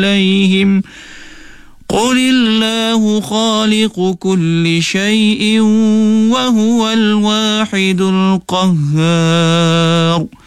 عليهم قل الله خالق كل شيء وهو الواحد القهار